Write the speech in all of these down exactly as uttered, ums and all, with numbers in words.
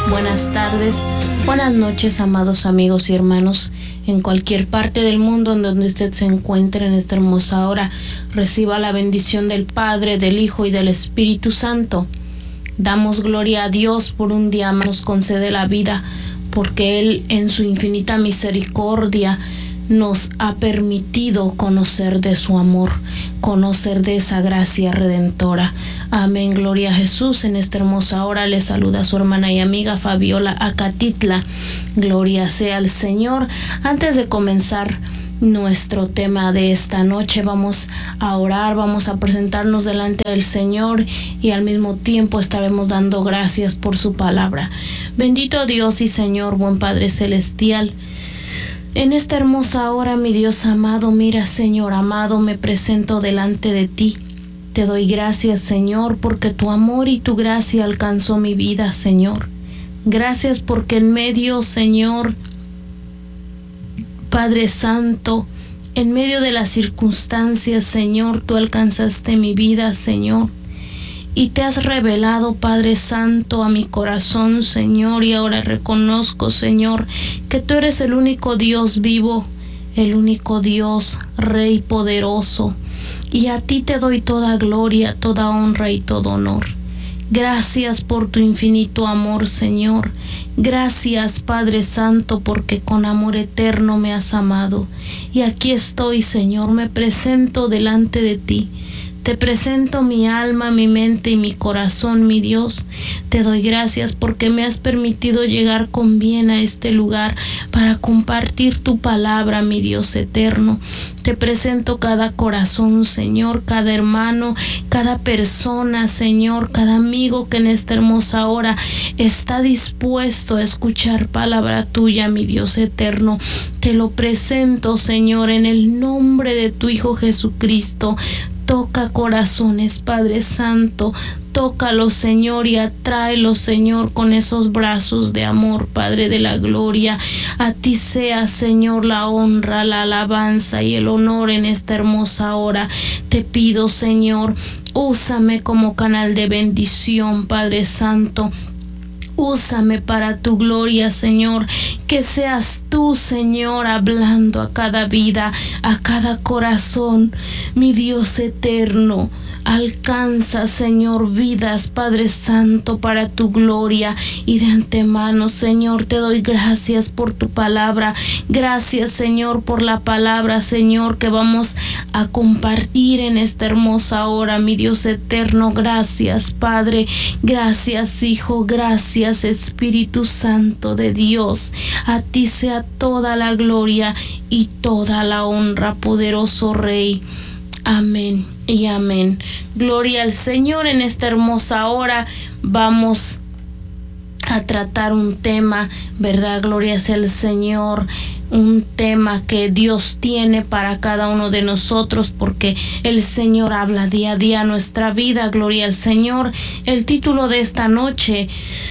buenas tardes, buenas noches, amados amigos y hermanos. En cualquier parte del mundo en donde usted se encuentre en esta hermosa hora, reciba la bendición del Padre, del Hijo y del Espíritu Santo. Damos gloria a Dios por un día más nos concede la vida, porque Él en su infinita misericordia nos ha permitido conocer de su amor, conocer de esa gracia redentora. Amén, gloria a Jesús. En esta hermosa hora le saluda su hermana y amiga Fabiola Acatitla. Gloria sea al Señor. Antes de comenzar nuestro tema de esta noche, vamos a orar, vamos a presentarnos delante del Señor y al mismo tiempo estaremos dando gracias por su palabra. Bendito Dios y Señor, buen Padre Celestial, en esta hermosa hora, mi Dios amado, mira, Señor amado, me presento delante de ti. Te doy gracias, Señor, porque tu amor y tu gracia alcanzó mi vida, Señor. Gracias porque en medio, Señor, Padre Santo, en medio de las circunstancias, Señor, tú alcanzaste mi vida, Señor. Y te has revelado, Padre Santo, a mi corazón, Señor, y ahora reconozco, Señor, que tú eres el único Dios vivo, el único Dios, Rey poderoso, y a ti te doy toda gloria, toda honra y todo honor. Gracias por tu infinito amor, Señor. Gracias, Padre Santo, porque con amor eterno me has amado. Y aquí estoy, Señor, me presento delante de ti. Te presento mi alma, mi mente y mi corazón, mi Dios. Te doy gracias porque me has permitido llegar con bien a este lugar para compartir tu palabra, mi Dios eterno. Te presento cada corazón, Señor, cada hermano, cada persona, Señor, cada amigo que en esta hermosa hora está dispuesto a escuchar palabra tuya, mi Dios eterno. Te lo presento, Señor, en el nombre de tu Hijo Jesucristo. Toca corazones, Padre Santo, tócalos, Señor, y atráelos, Señor, con esos brazos de amor, Padre de la gloria. A ti sea, Señor, la honra, la alabanza y el honor en esta hermosa hora. Te pido, Señor, úsame como canal de bendición, Padre Santo. Úsame para tu gloria, Señor, que seas tú, Señor, hablando a cada vida, a cada corazón, mi Dios eterno. Alcanza, Señor, vidas, Padre Santo, para tu gloria. Y de antemano, Señor, te doy gracias por tu palabra. Gracias, Señor, por la palabra, Señor, que vamos a compartir en esta hermosa hora, mi Dios eterno. Gracias, Padre. Gracias, Hijo. Gracias, Espíritu Santo de Dios. A ti sea toda la gloria y toda la honra, poderoso Rey. Amén y amén. Gloria al Señor. En esta hermosa hora vamos a tratar un tema, ¿verdad? Gloria sea al Señor. Un tema que Dios tiene para cada uno de nosotros, porque el Señor habla día a día a nuestra vida. Gloria al Señor. El título de esta noche: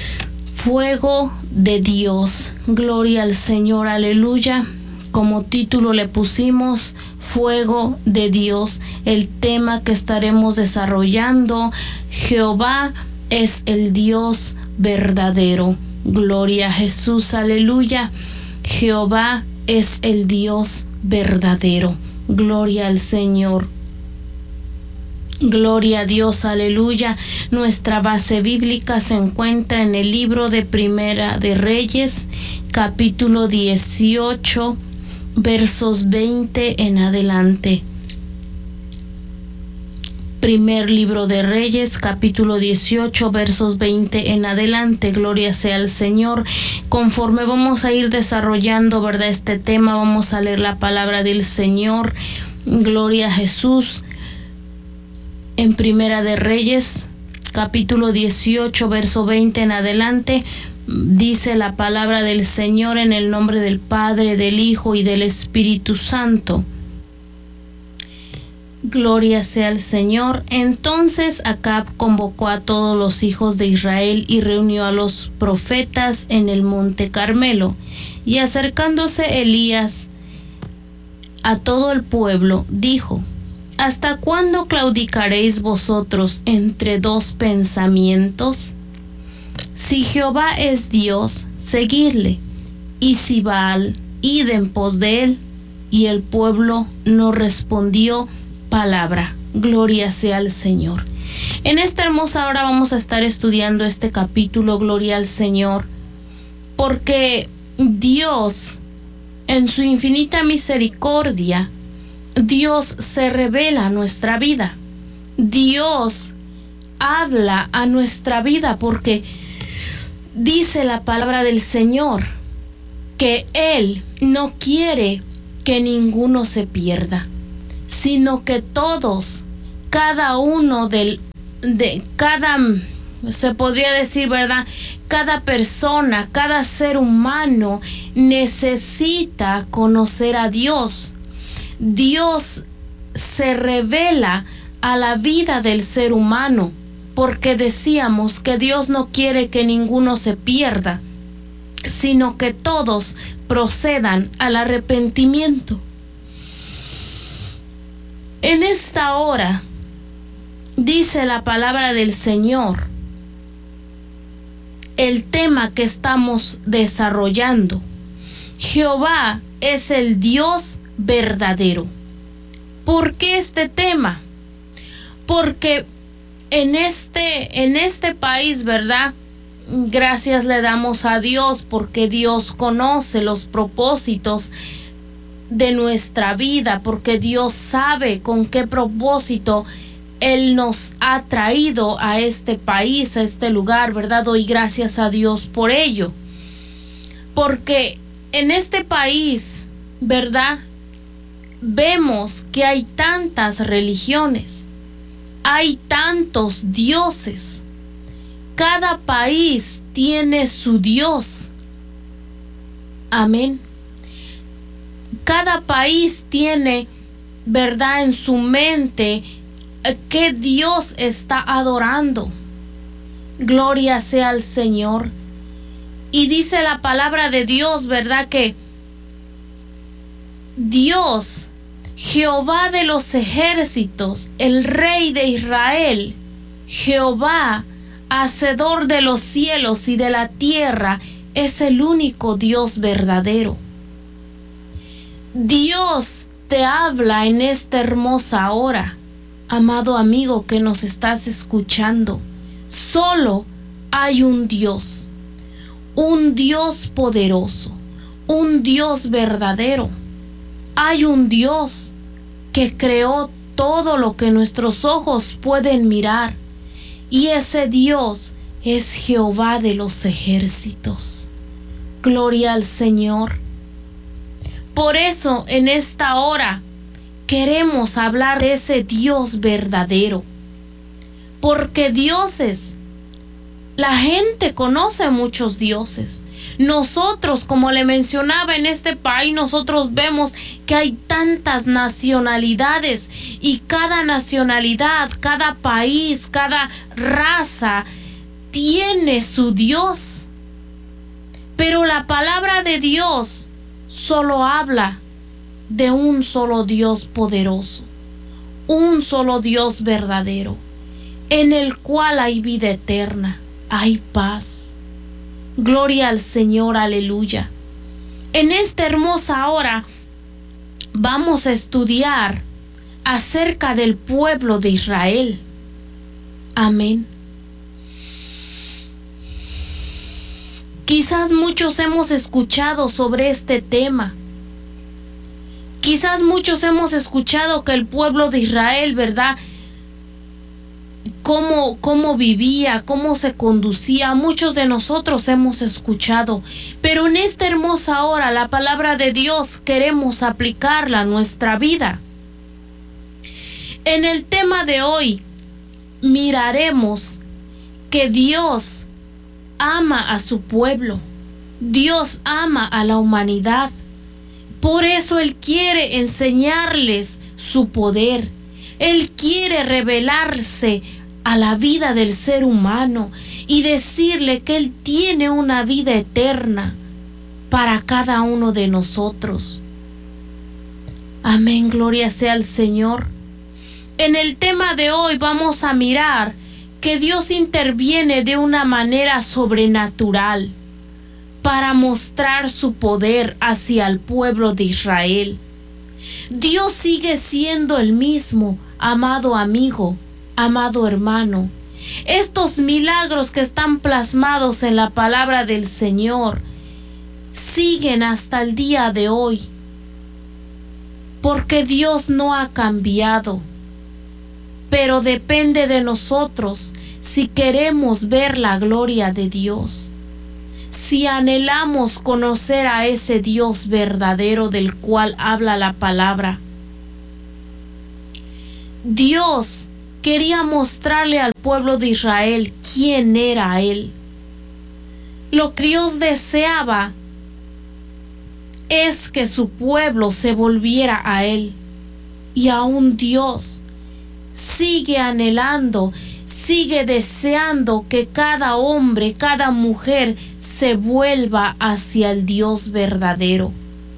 Fuego de Dios. Gloria al Señor. Aleluya. Como título le pusimos Fuego de Dios. El tema que estaremos desarrollando: Jehová es el Dios verdadero. Gloria a Jesús, aleluya. Jehová es el Dios verdadero. Gloria al Señor. Gloria a Dios, aleluya. Nuestra base bíblica se encuentra en el libro de Primera de Reyes, capítulo dieciocho, versos veinte en adelante. Primer libro de Reyes, capítulo dieciocho, versos veinte en adelante. Gloria sea al Señor. Conforme vamos a ir desarrollando, ¿verdad?, este tema, vamos a leer la palabra del Señor. Gloria a Jesús. En Primera de Reyes, capítulo dieciocho, verso veinte en adelante, dice la palabra del Señor en el nombre del Padre, del Hijo y del Espíritu Santo. Gloria sea al Señor. Entonces Acab convocó a todos los hijos de Israel y reunió a los profetas en el monte Carmelo. Y acercándose Elías a todo el pueblo, dijo: ¿Hasta cuándo claudicaréis vosotros entre dos pensamientos? Si Jehová es Dios, seguidle, y si Baal, id en pos de él. Y el pueblo no respondió palabra. Gloria sea al Señor. En esta hermosa hora vamos a estar estudiando este capítulo, gloria al Señor, porque Dios, en su infinita misericordia, Dios se revela a nuestra vida. Dios habla a nuestra vida porque dice la palabra del Señor que Él no quiere que ninguno se pierda, sino que todos, cada uno del, de cada, se podría decir, ¿verdad? Cada persona, cada ser humano necesita conocer a Dios. Dios se revela a la vida del ser humano, porque decíamos que Dios no quiere que ninguno se pierda, sino que todos procedan al arrepentimiento. En esta hora, dice la palabra del Señor, el tema que estamos desarrollando: Jehová es el Dios verdadero. ¿Por qué este tema? Porque en este, en este país, ¿verdad? Gracias le damos a Dios porque Dios conoce los propósitos de nuestra vida, porque Dios sabe con qué propósito Él nos ha traído a este país, a este lugar, ¿verdad? Doy gracias a Dios por ello. Porque en este país, ¿verdad? Vemos que hay tantas religiones, hay tantos dioses. Cada país tiene su Dios. Amén. Cada país tiene, ¿verdad?, en su mente qué Dios está adorando. Gloria sea al Señor. Y dice la palabra de Dios, ¿verdad?, que Dios, Jehová de los ejércitos, el Rey de Israel, Jehová, hacedor de los cielos y de la tierra, es el único Dios verdadero. Dios te habla en esta hermosa hora, amado amigo que nos estás escuchando. Solo hay un Dios, un Dios poderoso, un Dios verdadero. Hay un Dios que creó todo lo que nuestros ojos pueden mirar. Y ese Dios es Jehová de los ejércitos. Gloria al Señor. Por eso en esta hora queremos hablar de ese Dios verdadero. Porque dioses, la gente conoce muchos dioses. Nosotros, como le mencionaba, en este país nosotros vemos que hay tantas nacionalidades y cada nacionalidad, cada país, cada raza tiene su Dios. Pero la palabra de Dios solo habla de un solo Dios poderoso, un solo Dios verdadero, en el cual hay vida eterna, hay paz. Gloria al Señor, aleluya. En esta hermosa hora vamos a estudiar acerca del pueblo de Israel. Amén. Quizás muchos hemos escuchado sobre este tema. Quizás muchos hemos escuchado que el pueblo de Israel, ¿verdad?, Cómo, cómo vivía, cómo se conducía. Muchos de nosotros hemos escuchado, pero en esta hermosa hora la palabra de Dios queremos aplicarla a nuestra vida. En el tema de hoy miraremos que Dios ama a su pueblo, Dios ama a la humanidad. Por eso Él quiere enseñarles su poder. Él quiere revelarse a la vida del ser humano y decirle que Él tiene una vida eterna para cada uno de nosotros. Amén, gloria sea al Señor. En el tema de hoy vamos a mirar que Dios interviene de una manera sobrenatural para mostrar su poder hacia el pueblo de Israel. Dios sigue siendo el mismo, amado amigo, amado hermano. Estos milagros que están plasmados en la palabra del Señor siguen hasta el día de hoy, porque Dios no ha cambiado. Pero depende de nosotros si queremos ver la gloria de Dios, si anhelamos conocer a ese Dios verdadero del cual habla la palabra. Dios quería mostrarle al pueblo de Israel quién era Él. Lo que Dios deseaba es que su pueblo se volviera a Él. Y aún Dios sigue anhelando, sigue deseando que cada hombre, cada mujer se vuelva hacia el Dios verdadero.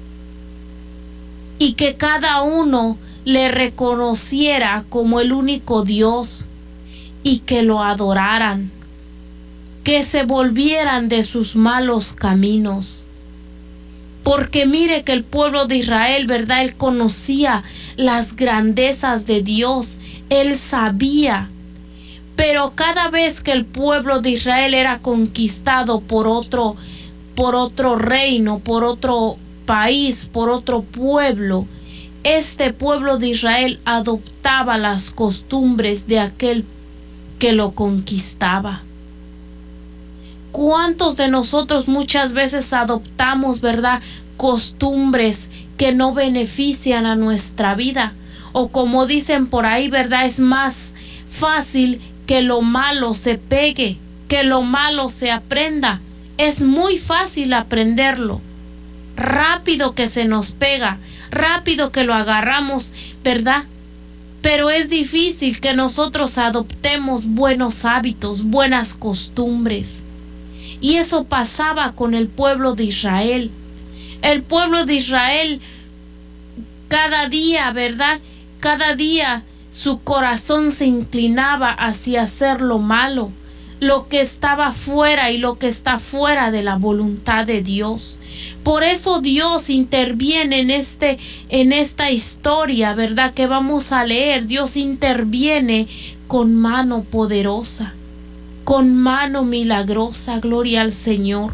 Y que cada uno le reconociera como el único Dios y que lo adoraran, que se volvieran de sus malos caminos. Porque mire que el pueblo de Israel, ¿verdad? Él conocía las grandezas de Dios, él sabía. Pero cada vez que el pueblo de Israel era conquistado por otro, por otro reino, por otro país, por otro pueblo, este pueblo de Israel adoptaba las costumbres de aquel que lo conquistaba. ¿Cuántos de nosotros muchas veces adoptamos, verdad, costumbres que no benefician a nuestra vida? O como dicen por ahí, verdad, es más fácil que lo malo se pegue, que lo malo se aprenda. Es muy fácil aprenderlo, rápido que se nos pega, rápido que lo agarramos, ¿verdad? Pero es difícil que nosotros adoptemos buenos hábitos, buenas costumbres. Y eso pasaba con el pueblo de Israel. El pueblo de Israel cada día, ¿verdad? Cada día su corazón se inclinaba hacia hacer lo malo, lo que estaba fuera y lo que está fuera de la voluntad de Dios. Por eso Dios interviene en este, en esta historia, ¿verdad? Que vamos a leer. Dios interviene con mano poderosa, con mano milagrosa. Gloria al Señor.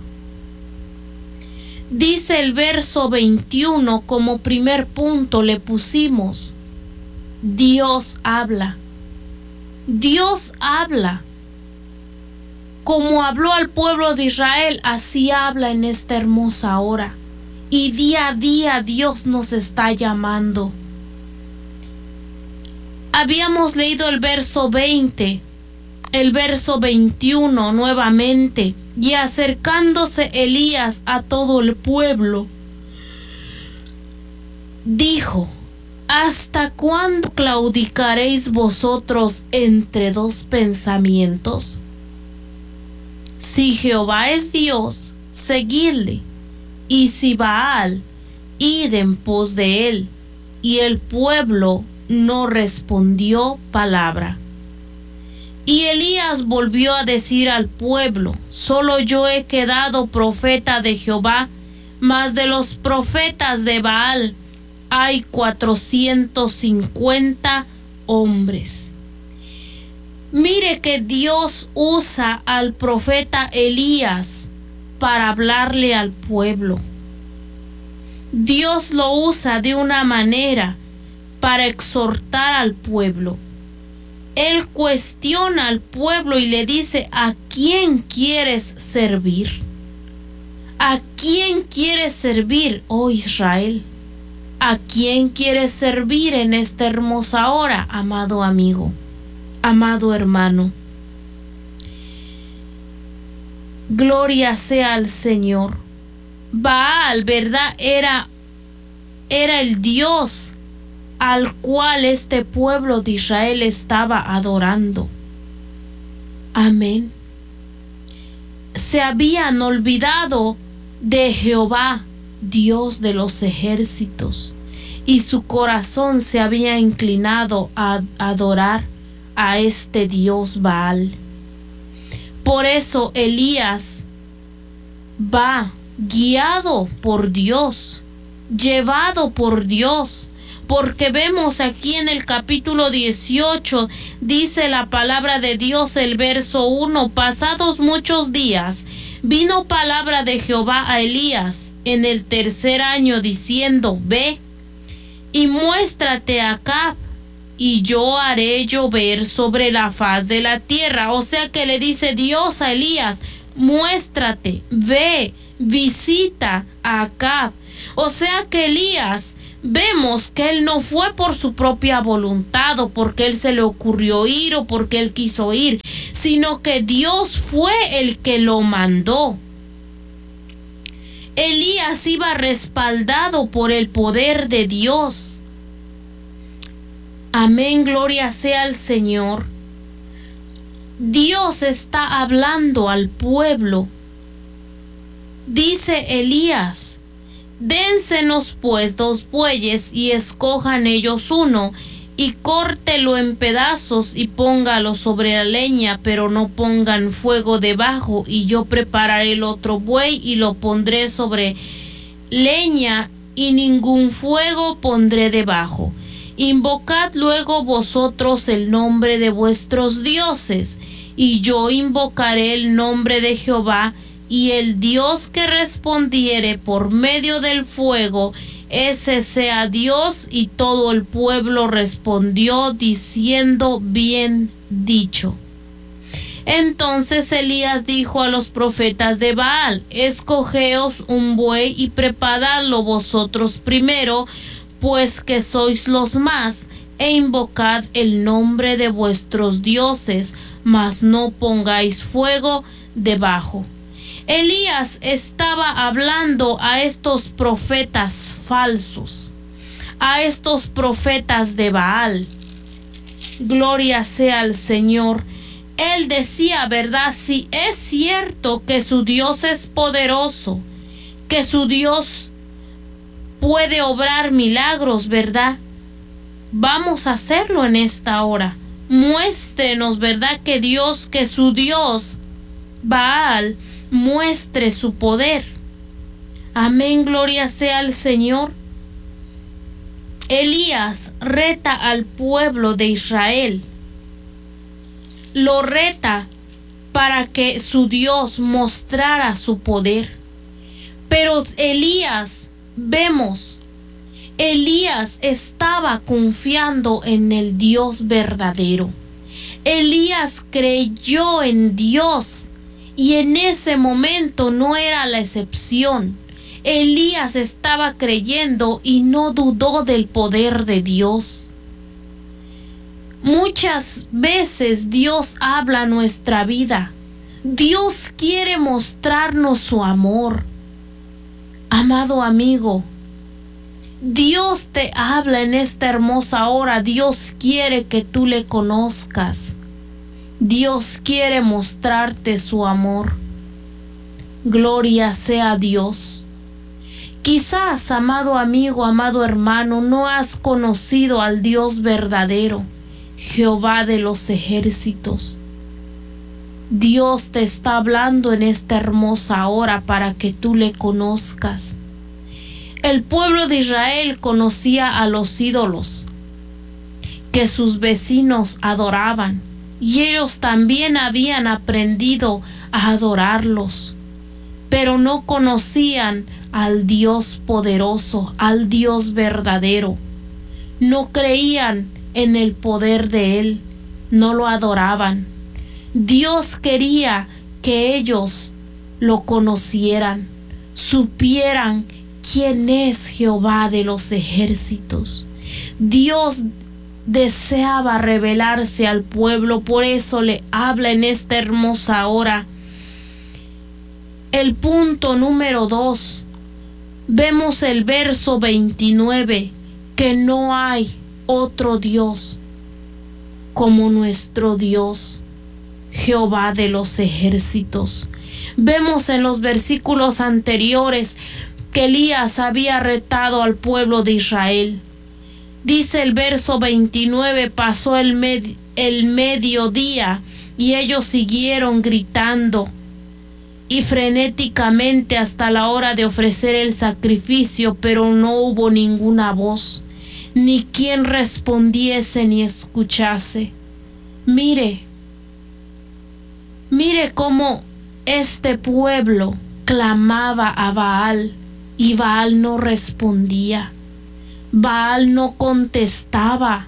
Dice el verso veintiuno, como primer punto le pusimos: Dios habla. Dios habla. Como habló al pueblo de Israel, así habla en esta hermosa hora. Y día a día Dios nos está llamando. Habíamos leído el verso veinte, el verso veintiuno nuevamente. Y acercándose Elías a todo el pueblo, dijo: ¿Hasta cuándo claudicaréis vosotros entre dos pensamientos? Si Jehová es Dios, seguidle, y si Baal, id en pos de él. Y el pueblo no respondió palabra. Y Elías volvió a decir al pueblo: solo yo he quedado profeta de Jehová, mas de los profetas de Baal hay cuatrocientos cincuenta hombres. Mire que Dios usa al profeta Elías para hablarle al pueblo. Dios lo usa de una manera para exhortar al pueblo. Él cuestiona al pueblo y le dice: ¿a quién quieres servir? ¿A quién quieres servir, oh Israel? ¿A quién quieres servir en esta hermosa hora, amado amigo, amado hermano? Gloria sea al Señor. Baal, ¿verdad? Era, era el Dios al cual este pueblo de Israel estaba adorando. Amén. Se habían olvidado de Jehová, Dios de los ejércitos, y su corazón se había inclinado a adorar a este Dios Baal. Por eso Elías va guiado por Dios, llevado por Dios, porque vemos aquí en el capítulo dieciocho, dice la palabra de Dios, el verso uno: pasados muchos días, vino palabra de Jehová a Elías en el tercer año, diciendo: ve y muéstrate a Acab, y yo haré llover sobre la faz de la tierra. O sea que le dice Dios a Elías: muéstrate, ve, visita a Acab. O sea que Elías, vemos que él no fue por su propia voluntad o porque él se le ocurrió ir o porque él quiso ir, sino que Dios fue el que lo mandó. Elías iba respaldado por el poder de Dios. Amén, gloria sea al Señor. Dios está hablando al pueblo. Dice Elías: dénsenos pues dos bueyes y escojan ellos uno, y córtelo en pedazos y póngalo sobre la leña, pero no pongan fuego debajo, y yo prepararé el otro buey y lo pondré sobre leña, y ningún fuego pondré debajo. Invocad luego vosotros el nombre de vuestros dioses, y yo invocaré el nombre de Jehová, y el Dios que respondiere por medio del fuego, ese sea Dios. Y todo el pueblo respondió diciendo: bien dicho. Entonces Elías dijo a los profetas de Baal: escogeos un buey y preparadlo vosotros primero, pues que sois los más, e invocad el nombre de vuestros dioses, mas no pongáis fuego debajo. Elías estaba hablando a estos profetas falsos, a estos profetas de Baal. Gloria sea al Señor. Él decía, ¿verdad? Si es cierto que su Dios es poderoso, que su Dios puede obrar milagros, ¿verdad? Vamos a hacerlo en esta hora. Muéstrenos, ¿verdad? Que Dios, que su Dios, Baal, muestre su poder. Amén, gloria sea al Señor. Elías reta al pueblo de Israel. Lo reta para que su Dios mostrara su poder. Pero Elías, vemos, Elías estaba confiando en el Dios verdadero. Elías creyó en Dios. Y en ese momento no era la excepción. Elías estaba creyendo y no dudó del poder de Dios. Muchas veces Dios habla nuestra vida. Dios quiere mostrarnos su amor. Amado amigo, Dios te habla en esta hermosa hora. Dios quiere que tú le conozcas. Dios quiere mostrarte su amor. Gloria sea a Dios. Quizás, amado amigo, amado hermano, no has conocido al Dios verdadero, Jehová de los ejércitos. Dios te está hablando en esta hermosa hora para que tú le conozcas. El pueblo de Israel conocía a los ídolos que sus vecinos adoraban. Y ellos también habían aprendido a adorarlos, pero no conocían al Dios poderoso, al Dios verdadero. No creían en el poder de Él, no lo adoraban. Dios quería que ellos lo conocieran, supieran quién es Jehová de los ejércitos. Dios deseaba revelarse al pueblo, por eso le habla en esta hermosa hora. El punto número dos, vemos el verso veintinueve, que no hay otro Dios como nuestro Dios, Jehová de los ejércitos. Vemos en los versículos anteriores que Elías había retado al pueblo de Israel. Dice el verso veintinueve: pasó el, med el mediodía y ellos siguieron gritando y frenéticamente hasta la hora de ofrecer el sacrificio, pero no hubo ninguna voz, ni quien respondiese ni escuchase. Mire, mire cómo este pueblo clamaba a Baal y Baal no respondía. Baal no contestaba.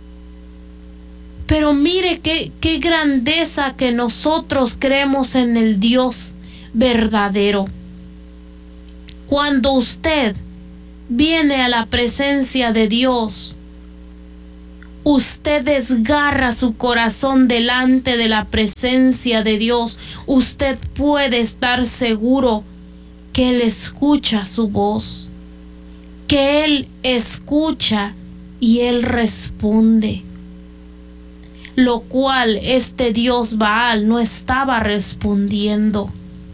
Pero mire qué, qué grandeza que nosotros creemos en el Dios verdadero. Cuando usted viene a la presencia de Dios, usted desgarra su corazón delante de la presencia de Dios. Usted puede estar seguro que Él escucha su voz, que Él escucha y Él responde. Lo cual este Dios Baal no estaba respondiendo.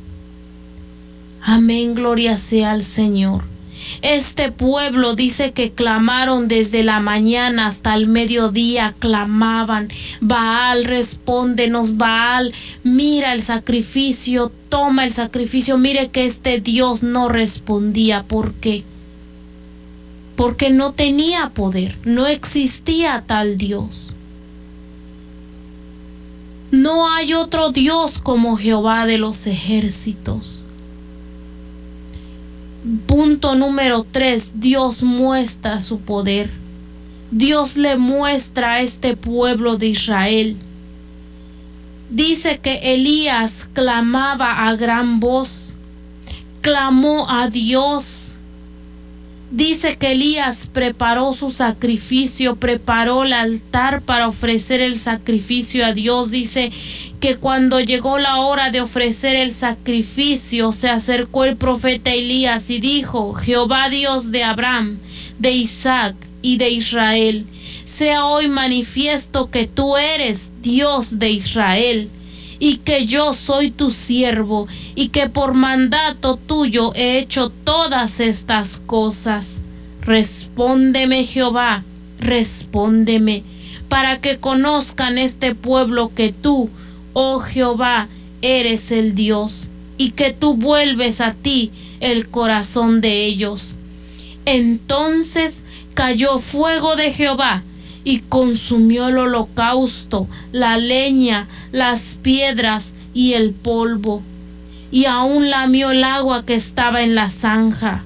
Amén, gloria sea al Señor. Este pueblo dice que clamaron desde la mañana hasta el mediodía, clamaban: Baal, respóndenos, Baal, mira el sacrificio, toma el sacrificio. Mire que este Dios no respondía. ¿Por qué? Porque no tenía poder, no existía tal Dios. No hay otro Dios como Jehová de los ejércitos. Punto número tres. Dios muestra su poder. Dios le muestra a este pueblo de Israel. Dice que Elías clamaba a gran voz, clamó a Dios. Dice que Elías preparó su sacrificio, preparó el altar para ofrecer el sacrificio a Dios. Dice que cuando llegó la hora de ofrecer el sacrificio, se acercó el profeta Elías y dijo: Jehová Dios de Abraham, de Isaac y de Israel, sea hoy manifiesto que tú eres Dios de Israel, y que yo soy tu siervo, y que por mandato tuyo he hecho todas estas cosas. Respóndeme, Jehová, respóndeme, para que conozcan este pueblo que tú, oh Jehová, eres el Dios, y que tú vuelves a ti el corazón de ellos. Entonces cayó fuego de Jehová y consumió el holocausto, la leña, las piedras y el polvo, y aún lamió el agua que estaba en la zanja.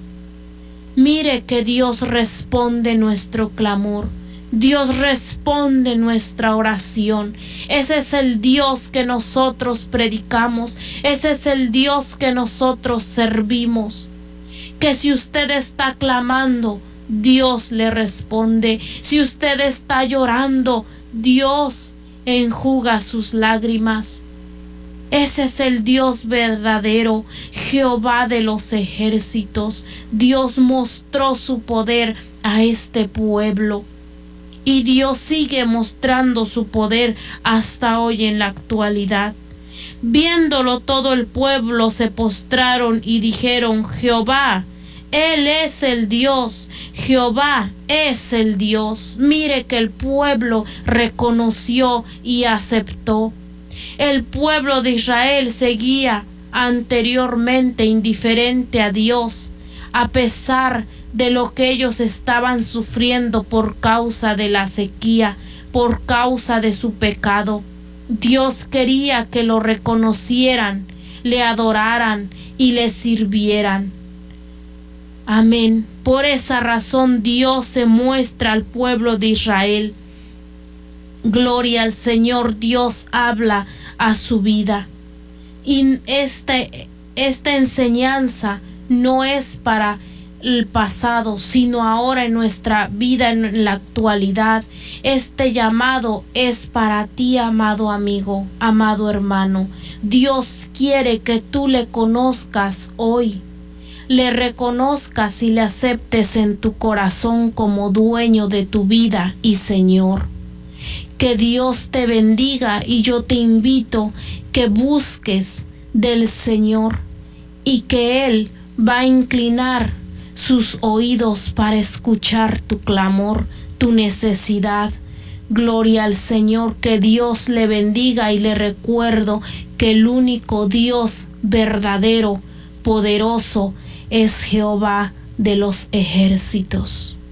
Mire que Dios responde nuestro clamor. Dios responde nuestra oración. Ese es el Dios que nosotros predicamos. Ese es el Dios que nosotros servimos. Que si usted está clamando, Dios le responde. Si usted está llorando, Dios enjuga sus lágrimas. Ese es el Dios verdadero, Jehová de los ejércitos. Dios mostró su poder a este pueblo. Y Dios sigue mostrando su poder hasta hoy en la actualidad. Viéndolo todo el pueblo se postraron y dijeron: Jehová, Él es el Dios, Jehová es el Dios. Mire que el pueblo reconoció y aceptó. El pueblo de Israel seguía anteriormente indiferente a Dios, a pesar de lo que ellos estaban sufriendo por causa de la sequía, por causa de su pecado. Dios quería que lo reconocieran, le adoraran y le sirvieran. Amén. Por esa razón Dios se muestra al pueblo de Israel. Gloria al Señor. Dios habla a su vida. Y este, esta enseñanza no es para el pasado, sino ahora en nuestra vida, en la actualidad. Este llamado es para ti, amado amigo, amado hermano. Dios quiere que tú le conozcas hoy, le reconozcas y le aceptes en tu corazón como dueño de tu vida y Señor. Que Dios te bendiga, y yo te invito que busques del Señor y que Él va a inclinar sus oídos para escuchar tu clamor, tu necesidad, Gloria al Señor, que Dios le bendiga, y le recuerdo que el único Dios verdadero, poderoso, es Jehová de los ejércitos.